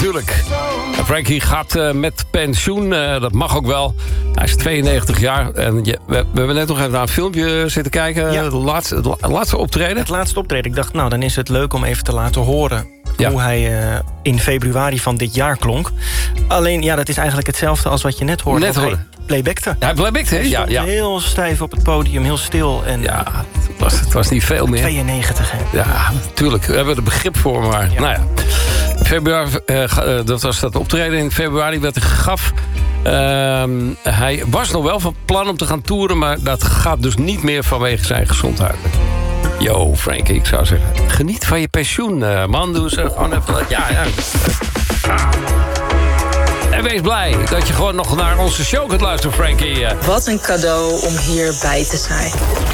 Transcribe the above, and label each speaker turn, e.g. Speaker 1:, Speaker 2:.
Speaker 1: natuurlijk. Frankie gaat met pensioen, dat mag ook wel. Hij is 92 jaar. En we hebben net nog even naar een filmpje zitten kijken. Ja. Het laatste optreden.
Speaker 2: Het laatste optreden. Ik dacht, nou, dan is het leuk om even te laten horen... hoe hij in februari van dit jaar klonk. Alleen, ja, dat is eigenlijk hetzelfde als wat je net hoorde. Hij playbackte.
Speaker 1: Ja, playbackte, hè?
Speaker 2: Hij stond heel stijf op het podium, heel stil. En
Speaker 1: ja, het was niet veel meer.
Speaker 2: 92, hè?
Speaker 1: Ja, natuurlijk. We hebben er begrip voor, maar nou ja. Februari, dat was dat optreden. In februari werd hij gegaf. Hij was nog wel van plan om te gaan toeren... maar dat gaat dus niet meer vanwege zijn gezondheid. Yo, Frankie, ik zou zeggen... geniet van je pensioen, man. Doe ze gewoon even... Ja. En wees blij dat je gewoon nog naar onze show kunt luisteren, Frankie.
Speaker 3: Wat een cadeau om hierbij te zijn.